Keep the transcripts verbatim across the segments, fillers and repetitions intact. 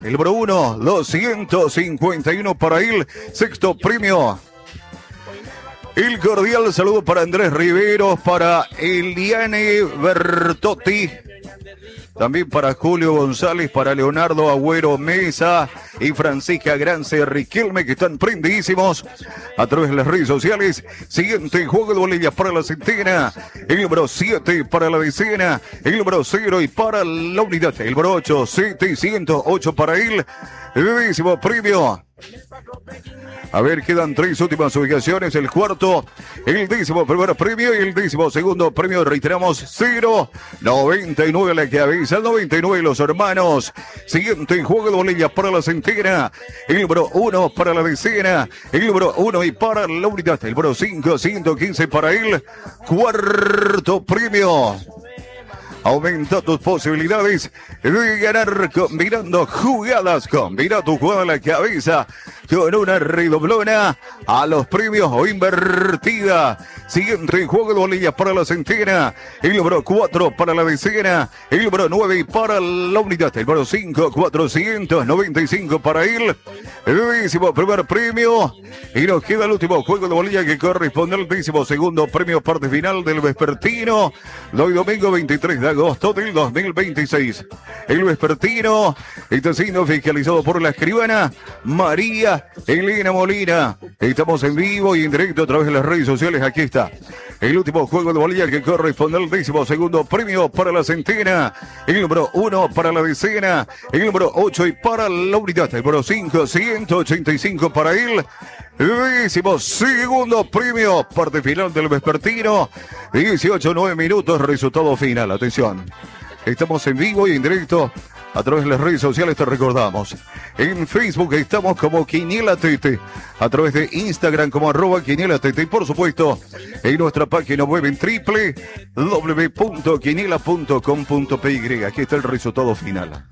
El número uno, doscientos cincuenta y uno para él. Sexto premio. El cordial saludo para Andrés Riveros, para Eliane Bertotti. También para Julio González, para Leonardo Agüero Mesa y Francisca Grance Riquelme, que están prendidísimos a través de las redes sociales. Siguiente juego de Bolivia para la centena. El número siete para la decena. El número cero y para la unidad. El número ocho, setecientos ocho para él. El décimo premio. A ver, quedan tres últimas ubicaciones. El cuarto, el décimo primer premio y el décimo segundo premio. Reiteramos, cero noventa y nueve la cabeza, el noventa y nueve los hermanos. Siguiente juego de Bolivia para la centena. El número uno para la decena. El número uno y para la unidad. El número cinco, ciento quince para él. Cuarto premio. Aumenta tus posibilidades de ganar combinando jugadas. Combina tu jugada a la cabeza con una redoblona a los premios o invertida. Siguiente juego de Bolivia para la centena. El número cuatro para la decena. El número nueve para la unidad. El número cinco, cuatrocientos noventa y cinco para él. El décimo primer premio. Y nos queda el último juego de Bolivia que corresponde al décimo segundo premio, parte final del vespertino. Hoy domingo veintitrés de agosto del dos mil veintiséis. El vespertino está siendo fiscalizado por la escribana María Elena Molina. Estamos en vivo y en directo a través de las redes sociales. Aquí está el último juego de Bolivia que corresponde al décimo segundo premio para la centena. El número uno para la decena. El número ocho y para la unidad. El número cinco, ciento ochenta y cinco para él. Décimo segundo premio, parte final del vespertino. dieciocho, nueve minutos, resultado final. Atención, estamos en vivo y en directo a través de las redes sociales. Te recordamos, en Facebook estamos como Quiniela T T, a través de Instagram como arroba Quiniela T T, y por supuesto en nuestra página web en doble u doble u doble u punto quiniela punto com punto p y. Aquí está el resultado final.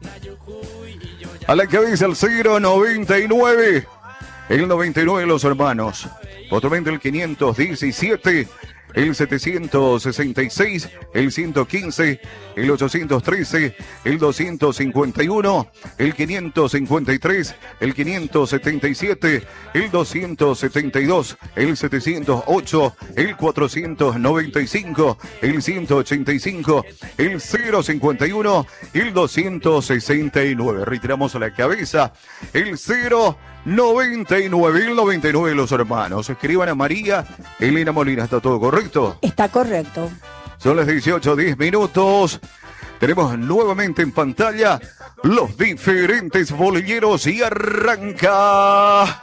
A la cabeza el cero noventa y nueve. El noventa y nueve los hermanos. Otro el quinientos diecisiete. El setecientos sesenta y seis, el ciento quince, el ochocientos trece, el doscientos cincuenta y uno, el quinientos cincuenta y tres, el quinientos setenta y siete, el doscientos setenta y dos, el setecientos ocho, el cuatrocientos noventa y cinco, el ciento ochenta y cinco, el cero cincuenta y uno, el doscientos sesenta y nueve. Retiramos a la cabeza el cero noventa y nueve, el noventa y nueve los hermanos. Escriban a María Elena Molina. ¿Está todo correcto? Está correcto. Son las dieciocho, diez minutos. Tenemos nuevamente en pantalla los diferentes bolilleros y arranca.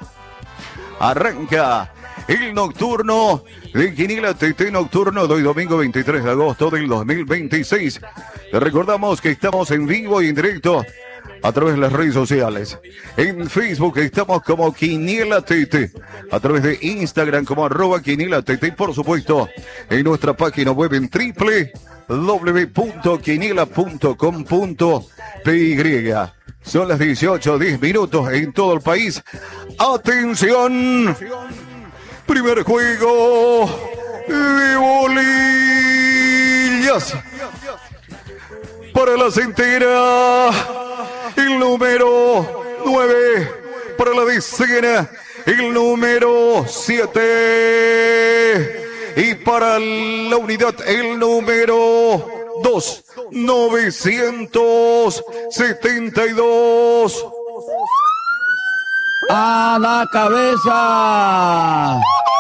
Arranca el nocturno de Quiniela T T Nocturno de hoy domingo veintitrés de agosto del dos mil veintiséis. Te recordamos que estamos en vivo y en directo a través de las redes sociales. En Facebook estamos como Quiniela T T, a través de Instagram como arroba Quiniela T T, y por supuesto en nuestra página web en doble u doble u doble u punto quiniela punto com punto p y. Son las dieciocho, diez minutos en todo el país. ¡Atención! Primer juego de bolillas para la centena. El número nueve para la decena. El número siete. Y para la unidad, el número dos. novecientos setenta y dos. ¡A la cabeza!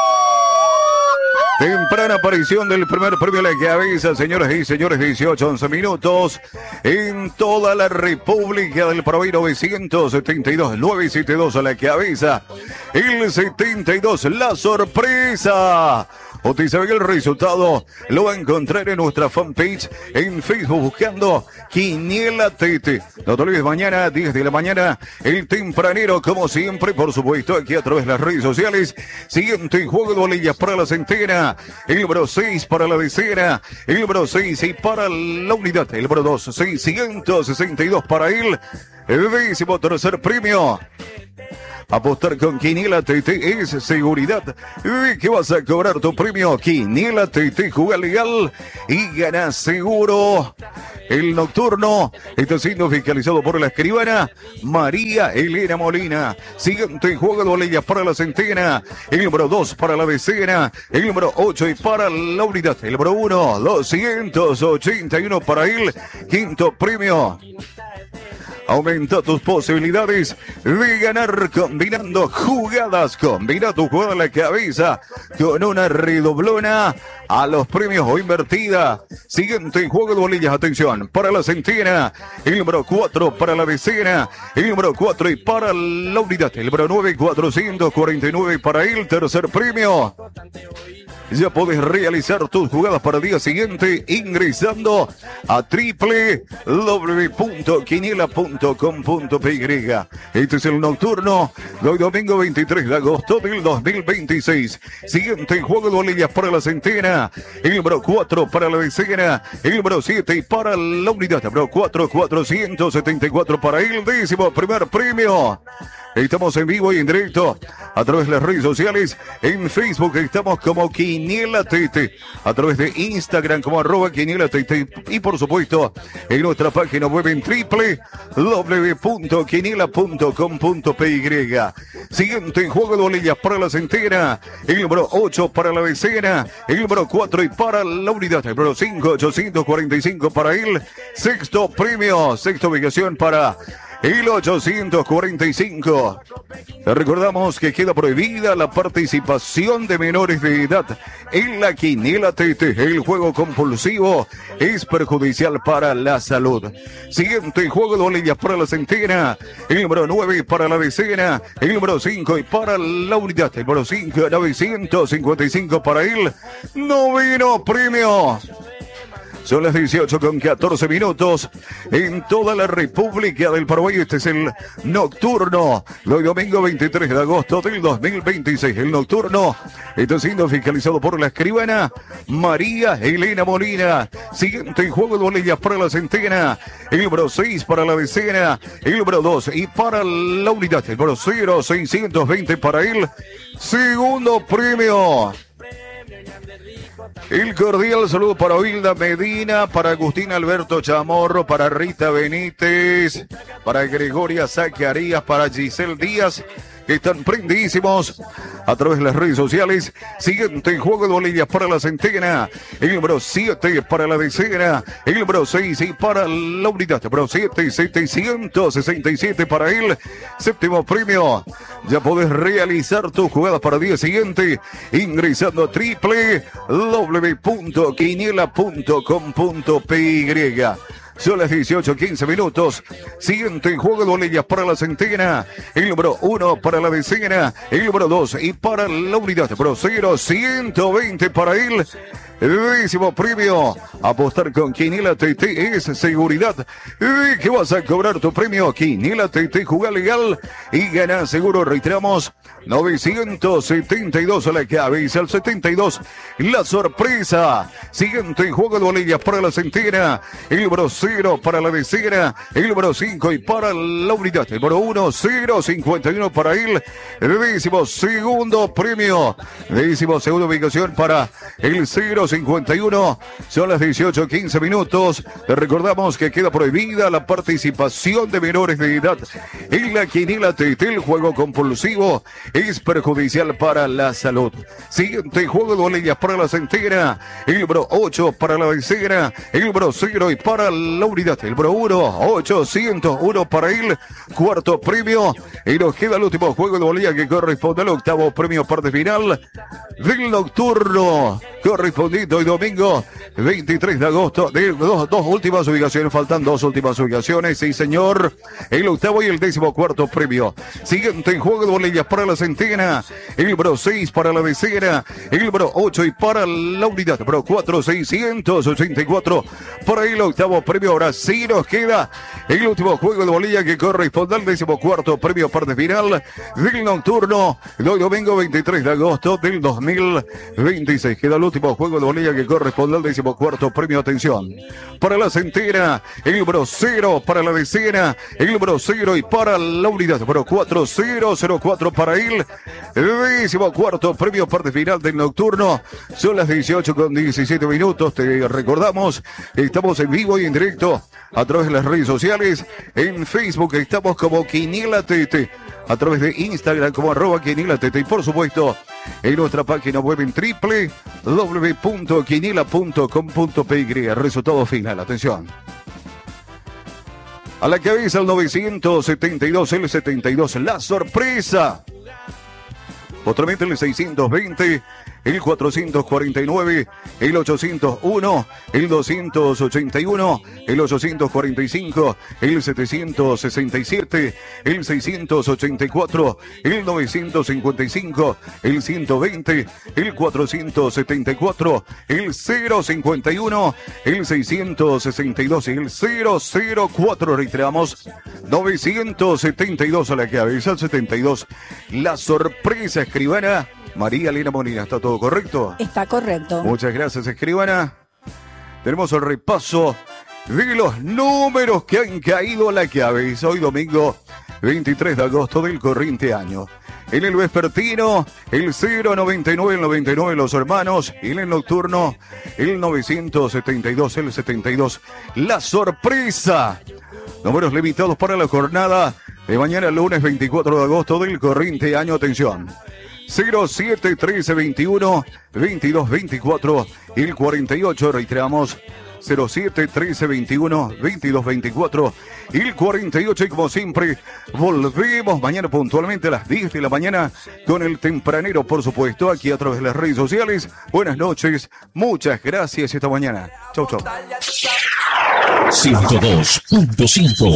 Temprana aparición del primer premio a la cabeza, señoras y señores, dieciocho, once minutos. En toda la República del Paraguay, novecientos setenta y dos, novecientos setenta y dos a la cabeza. El setenta y dos, la sorpresa. Usted sabe que el resultado lo va a encontrar en nuestra fanpage en Facebook buscando Quiniela T T. No te olvides, mañana, diez de la mañana, el tempranero, como siempre, por supuesto, aquí a través de las redes sociales. Siguiente juego de bolillas para la centena. El número seis para la decena. El número seis y para la unidad. El número dos, seiscientos sesenta y dos para él. El décimo tercer premio. Apostar con Quiniela T T es seguridad de que vas a cobrar tu premio. Quiniela T T, juega legal y gana seguro. El nocturno está siendo fiscalizado por la escribana María Elena Molina. Siguiente juego de bolillas para la centena. El número dos para la decena. El número ocho y para la unidad. El número uno, doscientos ochenta y uno para el quinto premio. Aumenta tus posibilidades de ganar combinando jugadas. Combina tu jugada en la cabeza con una redoblona a los premios o invertida. Siguiente juego de bolillas. Atención, para la centena. El número cuatro para la decena. El número cuatro y para la unidad. El número nueve, cuatrocientos cuarenta y nueve para el tercer premio. Ya puedes realizar tus jugadas para el día siguiente ingresando a doble u doble u doble u punto quiniela punto com punto p y. Este es el nocturno de hoy domingo veintitrés de agosto del dos mil veintiséis. Siguiente juego de bolillas para la centena. El número cuatro para la decena. El número siete y para la unidad. El número cuatro, cuatrocientos setenta y cuatro para el décimo primer premio. Estamos en vivo y en directo a través de las redes sociales. En Facebook estamos como Quiniela T T. A través de Instagram como arroba Quiniela T T. Y por supuesto en nuestra página web en doble u doble u doble u punto quiniela punto com punto p y. Siguiente juego de bolillas para la centena. El número ocho para la decena. El número cuatro y para la unidad. El número cinco, ochocientos cuarenta y cinco para el sexto premio. Sexta ubicación para el ochocientos cuarenta y cinco. Recordamos que queda prohibida la participación de menores de edad en la Quiniela T T. El juego compulsivo es perjudicial para la salud. Siguiente juego de bolillas para la centena. El número nueve para la decena. El número cinco y para la unidad. El número cinco, novecientos cincuenta y cinco para el noveno premio. Son las dieciocho con catorce minutos en toda la República del Paraguay. Este es el nocturno de hoy domingo veintitrés de agosto del dos mil veintiséis. El nocturno está siendo fiscalizado por la escribana María Elena Molina. Siguiente juego de bolillas para la centena. El número seis para la decena. El número dos y para la unidad. El número cero, seiscientos veinte para el segundo premio. El cordial saludo para Hilda Medina, para Agustín Alberto Chamorro, para Rita Benítez, para Gregoria Zacarías, para Giselle Díaz, que están prendidísimos a través de las redes sociales. Siguiente juego de bolillas para la centena. El número siete para la decena. El número seis y para la unidad. El número siete, setecientos sesenta y siete para el séptimo premio. Ya podés realizar tus jugadas para el día siguiente ingresando a doble u doble u doble u punto quiniela punto com punto p y. Son las dieciocho, quince minutos. Siguiente juego de bolillas para la centena. El número uno para la decena. El número dos y para la unidad. El número cero, ciento veinte para el décimo premio. Apostar con Quiniela T T es seguridad de que vas a cobrar tu premio. Quiniela T T, juega legal y gana seguro. Reiteramos, novecientos setenta y dos a la cabeza, al setenta y dos la sorpresa. Siguiente juego de bolillas para la centena. El número cero para la decena. El número cinco y para la unidad. El número uno, cero, cincuenta y uno para el décimo segundo premio. Décimo segunda ubicación para el cero cincuenta y uno. Son las dieciocho, quince minutos. Te recordamos que queda prohibida la participación de menores de edad en la Quiniela T T. El juego compulsivo es perjudicial para la salud. Siguiente juego de bolillas para la centena. El número ocho para la decena. El número cero y para la unidad. El número uno, ochocientos uno para el cuarto premio. Y nos queda el último juego de bolillas que corresponde al octavo premio, parte final del nocturno. Correspondiente hoy domingo veintitrés de agosto. De dos, dos últimas ubicaciones. Faltan dos últimas ubicaciones. Sí, señor. El octavo y el décimo cuarto premio. Siguiente juego de bolillas para la centena. El número seis para la decena. El número ocho y para la unidad. El número cuatro, seiscientos ochenta y cuatro para el octavo premio. Ahora sí nos queda el último juego de bolilla que corresponde al décimo cuarto premio, parte final del nocturno de hoy domingo veintitrés de agosto del dos mil veintiséis. Queda el último último juego de bolilla que corresponde al decimocuarto premio. Atención. Para la centena, el número cero. Para la decena, el número cero. Y para la unidad número cuatro, cero cero cuatro para él. El decimocuarto premio, parte final del nocturno. Son las dieciocho con diecisiete minutos. Te recordamos, estamos en vivo y en directo a través de las redes sociales. En Facebook estamos como Quiniela T T. A través de Instagram como arroba Quiniela T T. Y por supuesto, en nuestra página web en doble u doble u doble u punto quiniela punto com punto pe y. Resultado final, atención. A la cabeza el novecientos setenta y dos, el setenta y dos, la sorpresa. Otramente el seiscientos veinte, el cuatrocientos cuarenta y nueve, el ochocientos uno, el doscientos ochenta y uno, el ochocientos cuarenta y cinco, el setecientos sesenta y siete, el seiscientos ochenta y cuatro, el novecientos cincuenta y cinco, el ciento veinte, el cuatrocientos setenta y cuatro, el cero cincuenta y uno, el seiscientos sesenta y dos y el cero cero cuatro. Reiteramos, novecientos setenta y dos a la cabeza, setenta y dos. La sorpresa, escribana María Elena Molina. ¿Está todo correcto? Está correcto. Muchas gracias, escribana. Tenemos el repaso de los números que han caído a la cabeza hoy domingo veintitrés de agosto del corriente año. En el vespertino, el cero noventa y nueve, el noventa y nueve los hermanos. Y en el nocturno, el novecientos setenta y dos, el setenta y dos. La sorpresa. Números limitados para la jornada de mañana, lunes veinticuatro de agosto del corriente año. Atención. cero siete trece veintiuno veintidós veinticuatro, el cuarenta y ocho. Reiteramos, cero siete trece veintiuno veintidós veinticuatro, el cuarenta y ocho. Y como siempre, volvemos mañana puntualmente a las diez de la mañana con el tempranero, por supuesto, aquí a través de las redes sociales. Buenas noches, muchas gracias esta mañana. Chau, chau. ciento dos punto cinco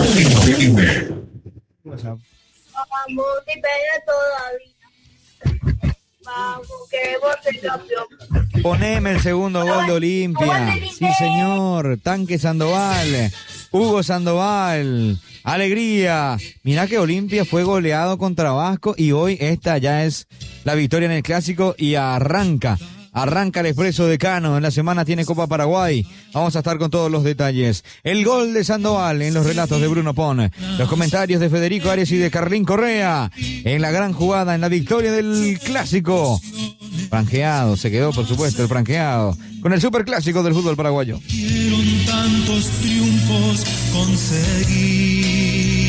Vamos, te pega todavía. Vamos, que vote campeón. Poneme el segundo gol de Olimpia. Sí, señor. Tanque Sandoval. Hugo Sandoval. Alegría. Mirá que Olimpia fue goleado contra Vasco y hoy esta ya es la victoria en el clásico y arranca. Arranca el Expreso de Cano, en la semana tiene Copa Paraguay. Vamos a estar con todos los detalles. El gol de Sandoval en los relatos de Bruno Pon. Los comentarios de Federico Arias y de Carlín Correa. En la gran jugada, en la victoria del clásico. Franqueado, se quedó por supuesto el franqueado. Con el superclásico del fútbol paraguayo. Quiero tantos triunfos conseguir.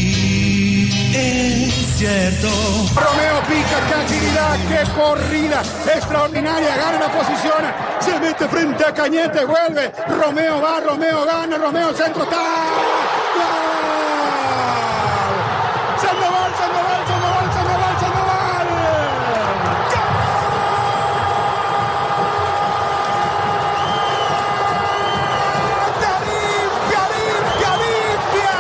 Es cierto. Romeo pica, qué agilidad, qué corrida extraordinaria, gana la posición, se mete frente a Cañete, vuelve, Romeo va, Romeo gana, Romeo centro, está, ¡gol! Sandoval, Sandoval, Sandoval, Sandoval, Sandoval, ¡gol! ¡Limpia, limpia, limpia!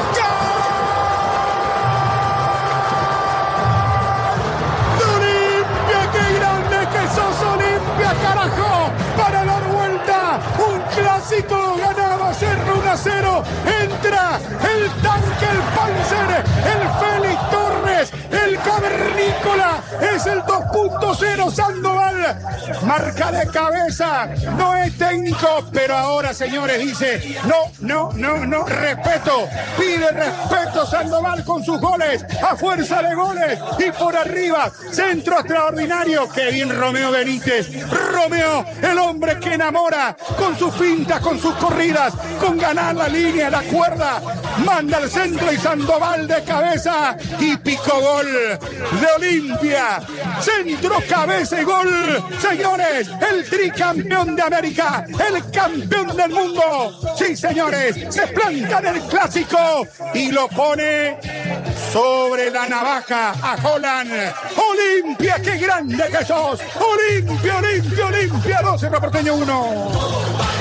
¡Carajo! Para dar vuelta, un clásico, ganaba Cerro uno a cero, entra el tanque, el Panzer, el Félix Torres, el Cavernícola, es el dos punto cero, Sandoval, marca de cabeza, no es técnico, pero ahora, señores, dice, no, no, no, no, respeto, pide respeto Sandoval con sus goles, a fuerza de goles, y por arriba, centro extraordinario, que bien Romeo Benítez, Romeo, el hombre que enamora, con sus fintas, con sus corridas, con ganar la línea, la cuerda, manda al centro y Sandoval de cabeza, típico gol de Olimpia, centro, cabeza y gol, señores, el tricampeón de América, el campeón del mundo, sí señores, se planta en el clásico y lo pone sobre la navaja a Holland. Olimpia, qué grande que sos, Olimpia, Olimpia, Olimpia, doce Porteño uno.